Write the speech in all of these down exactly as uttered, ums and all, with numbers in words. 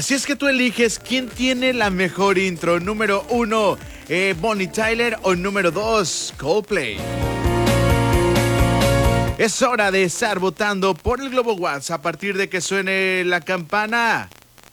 Así es que tú eliges quién tiene la mejor intro. Número uno, eh, Bonnie Tyler, o número dos, Coldplay. Es hora de estar votando por el Globo WhatsApp a partir de que suene la campana.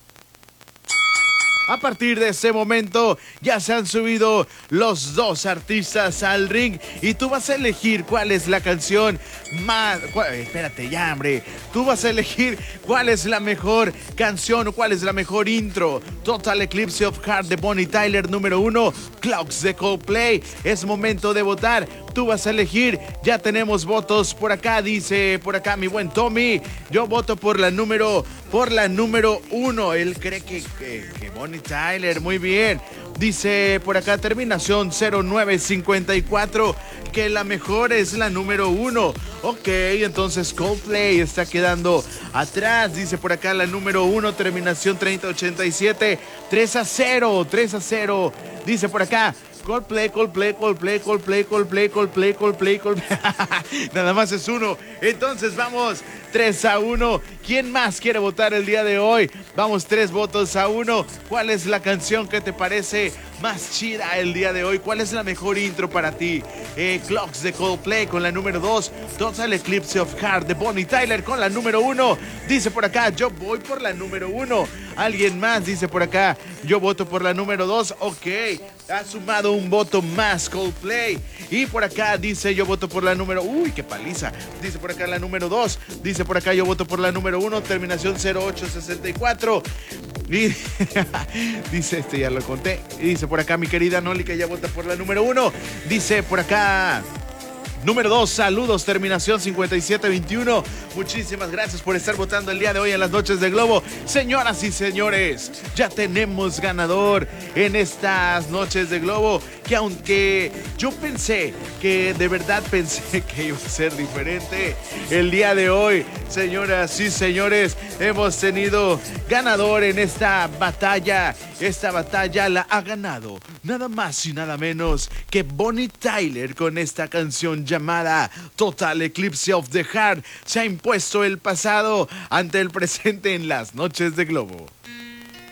A partir de ese momento ya se han subido los dos artistas al ring y tú vas a elegir cuál es la canción más... Cuál, espérate ya, hombre. Tú vas a elegir cuál es la mejor canción o cuál es la mejor intro. Total Eclipse of Heart de Bonnie Tyler, número uno. Clocks de Coldplay. Es momento de votar. Tú vas a elegir. Ya tenemos votos por acá. Dice por acá mi buen Tommy. Yo voto por la número... Por la número uno. Él cree que, que, que Bonnie Tyler, muy bien. Dice por acá terminación cero nueve cincuenta y cuatro que la mejor es la número uno. Ok, entonces Coldplay está quedando atrás. Dice por acá la número uno, terminación treinta ochenta y siete. tres a cero, tres a cero. Dice por acá Coldplay, Coldplay, Coldplay, Coldplay, Coldplay, Coldplay, Coldplay, Coldplay. Nada más es uno. Entonces vamos tres a uno. ¿Quién más quiere votar el día de hoy? Vamos tres votos a uno. ¿Cuál es la canción que te parece más chida el día de hoy? ¿Cuál es la mejor intro para ti? Eh, Clocks de Coldplay con la número dos. Total Eclipse of Heart de Bonnie Tyler con la número uno. Dice por acá, yo voy por la número uno. Alguien más dice por acá, yo voto por la número dos. Ok, ha sumado un voto más Coldplay. Y por acá dice, yo voto por la número... Uy, qué paliza. Dice por acá la número dos. Dice por acá, yo voto por la número uno. Terminación cero ocho sesenta y cuatro. Y dice, este ya lo conté. Y dice por acá mi querida Noli que ya vota por la número uno. Dice por acá... Número dos, saludos, terminación cincuenta y siete veintiuno. Muchísimas gracias por estar votando el día de hoy en las noches de Globo. Señoras y señores, ya tenemos ganador en estas noches de Globo. Que aunque yo pensé, que de verdad pensé que iba a ser diferente, el día de hoy, señoras y señores, hemos tenido ganador en esta batalla. Esta batalla la ha ganado nada más y nada menos que Bonnie Tyler con esta canción llamada Total Eclipse of the Heart. Se ha impuesto el pasado ante el presente en las noches de Globo.